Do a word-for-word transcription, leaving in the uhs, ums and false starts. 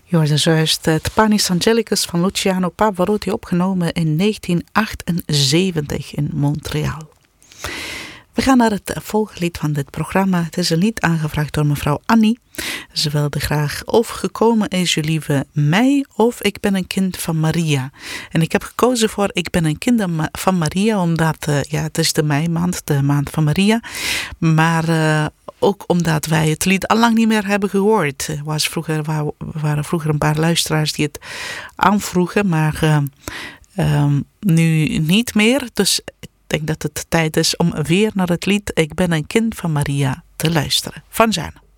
Je hoorde zojuist het Panis Angelicus van Luciano Pavarotti, opgenomen in negentien achtenzeventig in Montreal. We gaan naar het volgende lied van dit programma. Het is een lied aangevraagd door mevrouw Annie. Ze wilde graag overgekomen is je lieve mij of ik ben een kind van Maria. En ik heb gekozen voor ik ben een kind van Maria, omdat uh, ja, het is de meimaand, de maand van Maria. Maar uh, ook omdat wij het lied al lang niet meer hebben gehoord. Er was vroeger, waren vroeger een paar luisteraars die het aanvroegen, maar uh, um, nu niet meer. Dus ik denk dat het tijd is om weer naar het lied Ik ben een kind van Maria te luisteren. Van Jeanne.